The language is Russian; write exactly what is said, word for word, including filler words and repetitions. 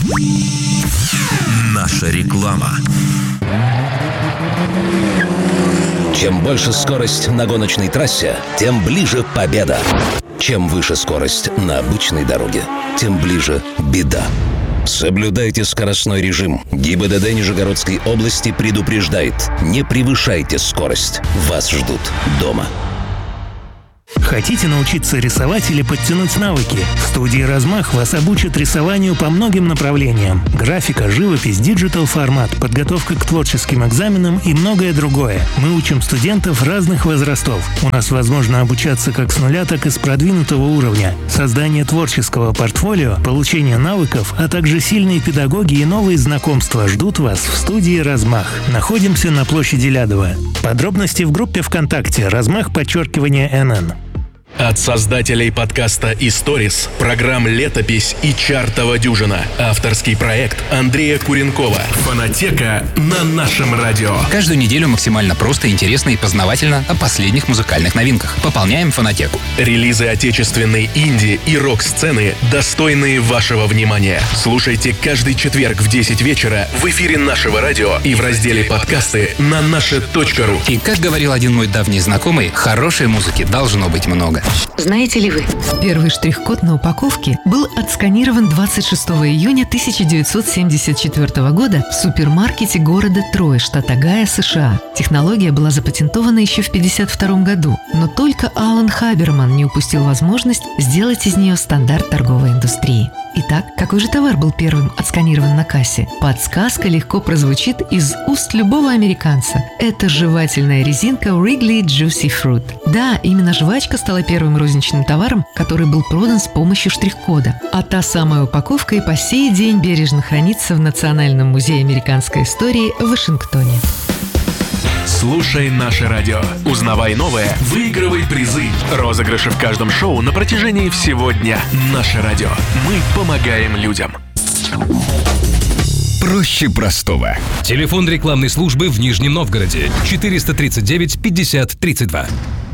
Наша реклама. Чем больше скорость на гоночной трассе, тем ближе победа. Чем выше скорость на обычной дороге, тем ближе беда. Соблюдайте скоростной режим. ГИБДД Нижегородской области предупреждает: не превышайте скорость. Вас ждут дома. Хотите научиться рисовать или подтянуть навыки? В студии «Размах» вас обучат рисованию по многим направлениям. Графика, живопись, диджитал-формат, подготовка к творческим экзаменам и многое другое. Мы учим студентов разных возрастов. У нас возможно обучаться как с нуля, так и с продвинутого уровня. Создание творческого портфолио, получение навыков, а также сильные педагоги и новые знакомства ждут вас в студии «Размах». Находимся на площади Лядова. Подробности в группе ВКонтакте «Размах» подчеркивание эн эн. От создателей подкаста «Историс», программ «Летопись» и «Чартова дюжина». Авторский проект Андрея Куренкова. Фонотека на нашем радио. Каждую неделю максимально просто, интересно и познавательно о последних музыкальных новинках. Пополняем фонотеку. Релизы отечественной инди и рок-сцены, достойные вашего внимания. Слушайте каждый четверг в десять вечера в эфире нашего радио и в разделе «Подкасты» на наше точка ру. И, как говорил один мой давний знакомый, хорошей музыки должно быть много. Знаете ли вы, первый штрих-код на упаковке был отсканирован двадцать шестого июня тысяча девятьсот семьдесят четвёртого года в супермаркете города Трой, штат Огайо, США. Технология была запатентована еще в пятьдесят втором году, но только Алан Хаберман не упустил возможность сделать из нее стандарт торговой индустрии. Итак, какой же товар был первым отсканирован на кассе? Подсказка легко прозвучит из уст любого американца. Это жевательная резинка Wrigley Juicy Fruit. Да, именно жвачка стала первым розничным товаром, который был продан с помощью штрих-кода. А та самая упаковка и по сей день бережно хранится в Национальном музее американской истории в Вашингтоне. Слушай наше радио. Узнавай новое, выигрывай призы. Розыгрыши в каждом шоу на протяжении всего дня. Наше радио. Мы помогаем людям. Проще простого. Телефон рекламной службы в Нижнем Новгороде. четыреста тридцать девять пятьдесят тридцать два.